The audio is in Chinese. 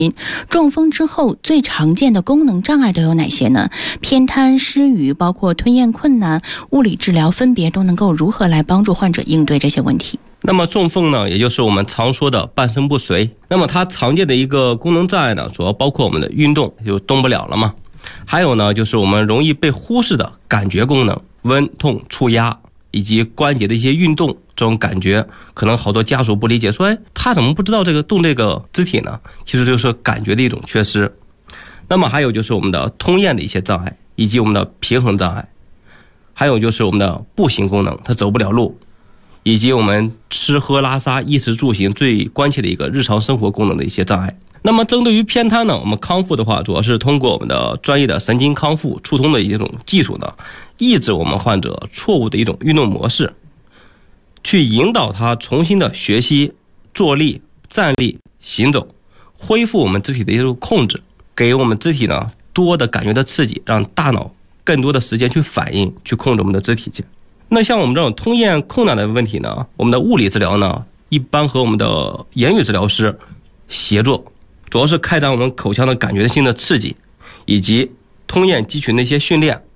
中风之后最常见的功能障碍都有哪些呢？偏瘫、失语，包括吞咽困难，物理治疗分别都能够如何来帮助患者应对这些问题？ 那么中风呢，也就是我们常说的半身不遂。那么它常见的一个功能障碍呢，主要包括我们的运动就动不了了嘛，还有呢就是我们容易被忽视的感觉功能，温痛触压以及关节的一些运动这种感觉，可能好多家属不理解，说他怎么不知道动这个肢体呢？其实就是感觉的一种缺失。那么还有就是我们的通咽的一些障碍，以及我们的平衡障碍，还有就是我们的步行功能，他走不了路，以及我们吃喝拉撒衣食住行最关切的一个日常生活功能的一些障碍。那么针对于偏瘫呢，我们康复的话，主要是通过我们的专业的神经康复触通的一种技术呢，抑制我们患者错误的一种运动模式，去引导他重新的学习坐立、站立、行走，恢复我们肢体的一种控制，给我们肢体呢多的感觉的刺激，让大脑更多的时间去反应，去控制我们的肢体去。那像我们这种通咽困难的问题呢，我们的物理治疗呢，一般和我们的言语治疗师协作，主要是开展我们口腔的感觉性的刺激，以及通咽肌群的一些训练，